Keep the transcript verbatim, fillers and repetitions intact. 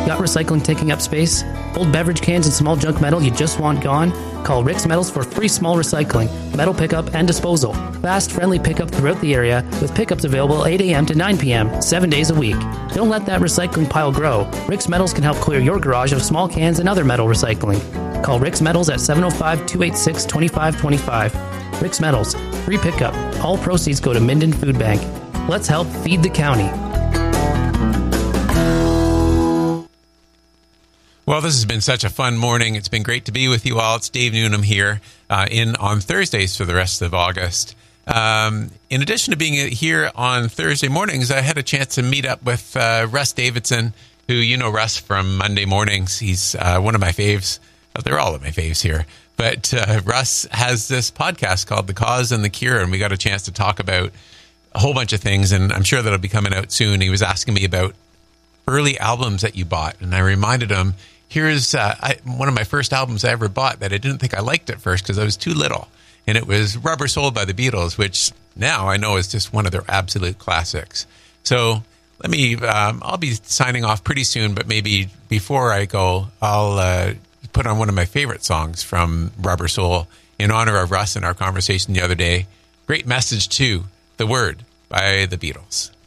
Got recycling taking up space? Old beverage cans and small junk metal you just want gone? Call Rick's Metals for free small recycling, metal pickup, and disposal. Fast, friendly pickup throughout the area, with pickups available eight a.m. to nine p.m., seven days a week. Don't let that recycling pile grow. Rick's Metals can help clear your garage of small cans and other metal recycling. Call Rick's Metals at seven oh five, two eight six, two five two five. Rick's Metals, free pickup. All proceeds go to Minden Food Bank. Let's help feed the county. Well, this has been such a fun morning. It's been great to be with you all. It's Dave Newnham here uh, in on Thursdays for the rest of August. Um, in addition to being here on Thursday mornings, I had a chance to meet up with uh, Russ Davidson, who you know Russ from Monday mornings. He's uh, one of my faves. Oh, they're all of my faves here. But uh, Russ has this podcast called The Cause and the Cure, and we got a chance to talk about a whole bunch of things, and I'm sure that'll be coming out soon. He was asking me about early albums that you bought, and I reminded him, here's uh, I, one of my first albums I ever bought that I didn't think I liked at first because I was too little. And it was Rubber Soul by the Beatles, which now I know is just one of their absolute classics. So let me, um, I'll be signing off pretty soon, but maybe before I go, I'll uh, put on one of my favorite songs from Rubber Soul in honor of Russ and our conversation the other day. Great Message Too, The Word by the Beatles.